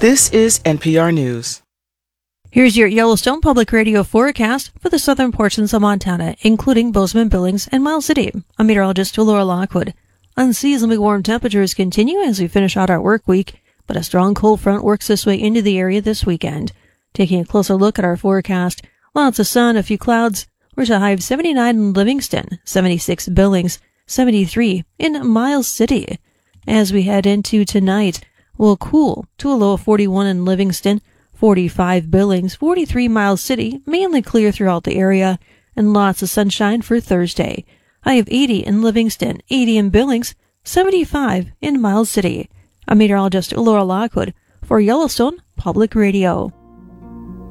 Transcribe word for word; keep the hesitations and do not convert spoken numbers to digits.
This is N P R News. Here's your Yellowstone Public Radio forecast for the southern portions of Montana, including Bozeman, Billings, and Miles City. I'm meteorologist Laura Lockwood. Unseasonably warm temperatures continue as we finish out our work week, but a strong cold front works its way into the area this weekend. Taking a closer look at our forecast, lots of sun, a few clouds. We're to a high of seventy-nine in Livingston, seventy-six Billings, seventy-three in Miles City. As we head into tonight, we'll cool to a low of forty-one in Livingston, forty-five Billings, forty-three Miles City, mainly clear throughout the area, and lots of sunshine for Thursday. High of eighty in Livingston, eighty in Billings, seventy-five in Miles City. I'm meteorologist Laura Lockwood for Yellowstone Public Radio.